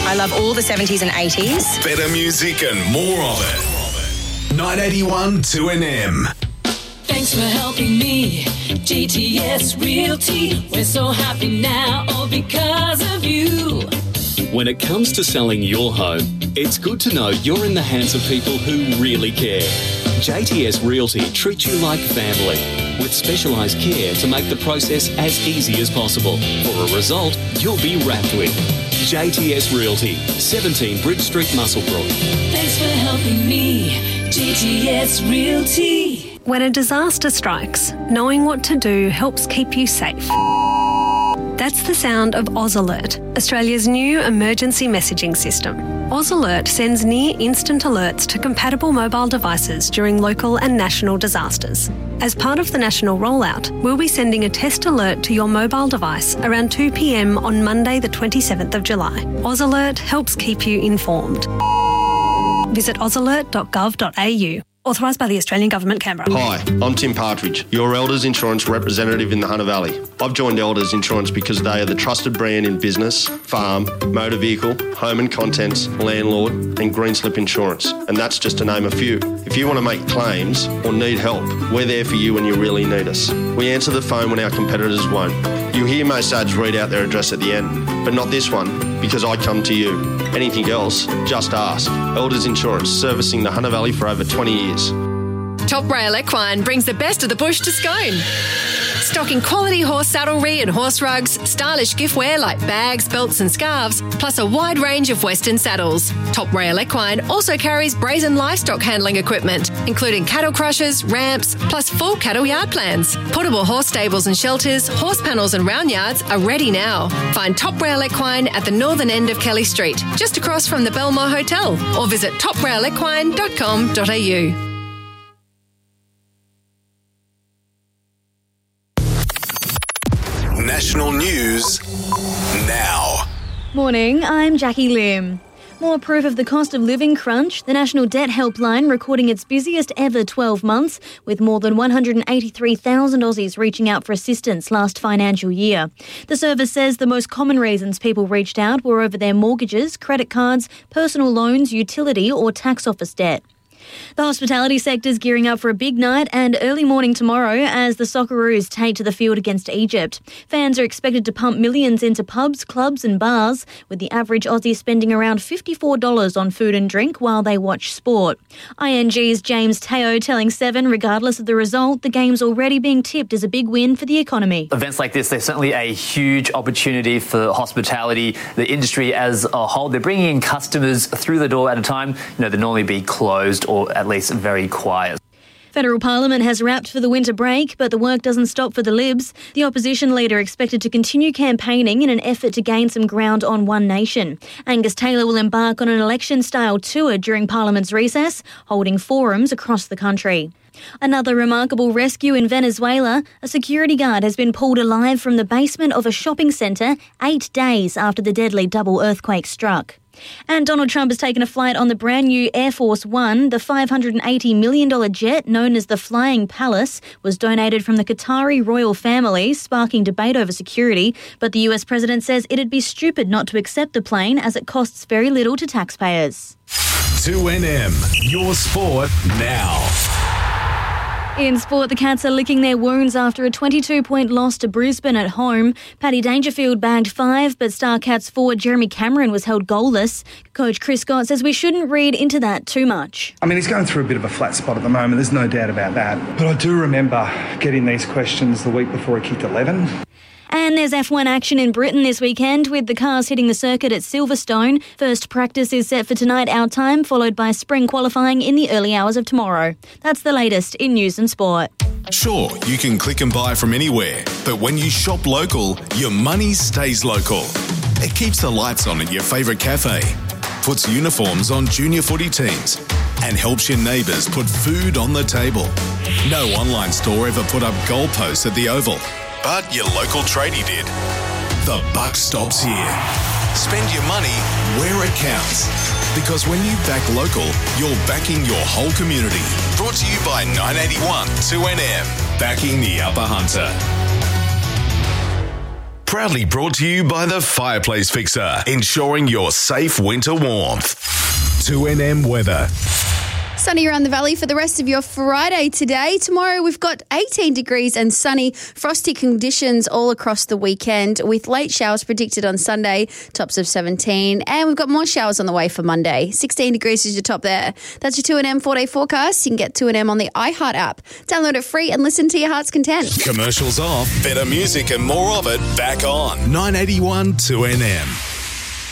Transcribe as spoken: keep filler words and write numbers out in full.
I love all the seventies and eighties. Better music and more of it. nine eighty-one two N M. Thanks for helping me, G T S Realty. We're so happy now, all because of you. When it comes to selling your home, it's good to know you're in the hands of people who really care. J T S Realty treats you like family, with specialised care to make the process as easy as possible. For a result you'll be wrapped with. J T S Realty, seventeen Bridge Street, Muswellbrook. Thanks for helping me, G T S Realty. When a disaster strikes, knowing what to do helps keep you safe. That's the sound of Oz Alert, Australia's new emergency messaging system. Oz Alert sends near-instant alerts to compatible mobile devices during local and national disasters. As part of the national rollout, we'll be sending a test alert to your mobile device around two p.m. on Monday the twenty-seventh of July. Oz Alert helps keep you informed. Visit oz alert dot gov dot a u. Authorised by the Australian Government, Canberra. Hi, I'm Tim Partridge, your Elders Insurance representative in the Hunter Valley. I've joined Elders Insurance because they are the trusted brand in business, farm, motor vehicle, home and contents, landlord and green slip insurance. And that's just to name a few. If you want to make claims or need help, we're there for you when you really need us. We answer the phone when our competitors won't. You hear most ads read out their address at the end, but not this one, because I come to you. Anything else, just ask. Elders Insurance, servicing the Hunter Valley for over twenty years. Top Rail Equine brings the best of the bush to Scone. Stocking quality horse saddlery and horse rugs, stylish giftware like bags, belts and scarves, plus a wide range of Western saddles. Top Rail Equine also carries brazen livestock handling equipment, including cattle crushers, ramps, plus full cattle yard plans. Portable horse stables and shelters, horse panels and round yards are ready now. Find Top Rail Equine at the northern end of Kelly Street, just across from the Belmore Hotel, or visit top rail equine dot com dot a u. National news now. Morning, I'm Jackie Lim. More proof of the cost of living crunch. The National Debt Helpline recording its busiest ever twelve months, with more than one hundred eighty-three thousand Aussies reaching out for assistance last financial year. The service says the most common reasons people reached out were over their mortgages, credit cards, personal loans, utility or tax office debt. The hospitality sector's gearing up for a big night and early morning tomorrow as the Socceroos take to the field against Egypt. Fans are expected to pump millions into pubs, clubs and bars, with the average Aussie spending around fifty-four dollars on food and drink while they watch sport. I N G's James Teo telling Seven, regardless of the result, the game's already being tipped as a big win for the economy. Events like this, they're certainly a huge opportunity for hospitality, the industry as a whole. They're bringing in customers through the door at a time, you know, they'd normally be closed or at least very quiet. Federal Parliament has wrapped for the winter break, but the work doesn't stop for the Libs. The opposition leader expected to continue campaigning in an effort to gain some ground on One Nation. Angus Taylor will embark on an election-style tour during Parliament's recess, holding forums across the country. Another remarkable rescue in Venezuela. A security guard has been pulled alive from the basement of a shopping centre eight days after the deadly double earthquake struck. And Donald Trump has taken a flight on the brand new Air Force One. The five hundred eighty million dollars jet, known as the Flying Palace, was donated from the Qatari royal family, sparking debate over security. But the U S president says it'd be stupid not to accept the plane as it costs very little to taxpayers. two N M, your sport now. In sport, the Cats are licking their wounds after a twenty-two point loss to Brisbane at home. Paddy Dangerfield bagged five, but Star Cats forward Jeremy Cameron was held goalless. Coach Chris Scott says we shouldn't read into that too much. I mean, he's going through a bit of a flat spot at the moment, there's no doubt about that. But I do remember getting these questions the week before he kicked eleven. And there's F one action in Britain this weekend, with the cars hitting the circuit at Silverstone. First practice is set for tonight our time, followed by spring qualifying in the early hours of tomorrow. That's the latest in news and sport. Sure, you can click and buy from anywhere, but when you shop local, your money stays local. It keeps the lights on at your favourite cafe, puts uniforms on junior footy teams, and helps your neighbours put food on the table. No online store ever put up goalposts at the Oval, but your local tradie did. The buck stops here. Spend your money where it counts. Because when you back local, you're backing your whole community. Brought to you by nine eighty-one two N M. Backing the Upper Hunter. Proudly brought to you by the Fireplace Fixer, ensuring your safe winter warmth. two N M weather. Sunny around the valley for the rest of your Friday today. Tomorrow we've got eighteen degrees and sunny, frosty conditions all across the weekend with late showers predicted on Sunday, tops of seventeen. And we've got more showers on the way for Monday. sixteen degrees is your top there. That's your two N M four-day forecast. You can get two N M on the iHeart app. Download it free and listen to your heart's content. Commercials off, better music and more of it back on. nine eighty-one two N M.